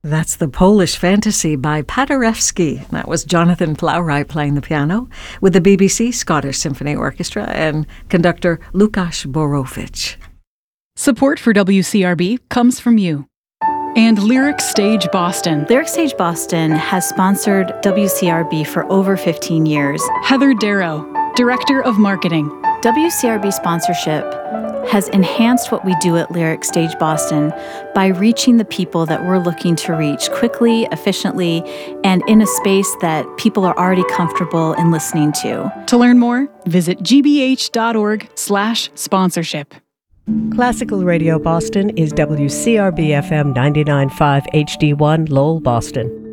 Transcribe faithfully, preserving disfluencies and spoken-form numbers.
That's the Polish Fantasy by Paderewski. That was Jonathan Plowright playing the piano with the B B C Scottish Symphony Orchestra and conductor Lukasz Borowicz. Support for W C R B comes from you. And Lyric Stage Boston. Lyric Stage Boston has sponsored W C R B for over fifteen years. Heather Darrow, Director of Marketing. W C R B sponsorship has enhanced what we do at Lyric Stage Boston by reaching the people that we're looking to reach quickly, efficiently, and in a space that people are already comfortable in listening to. To learn more, visit gbh.org slash sponsorship. Classical Radio Boston is W C R B F M ninety-nine point five H D one Lowell, Boston.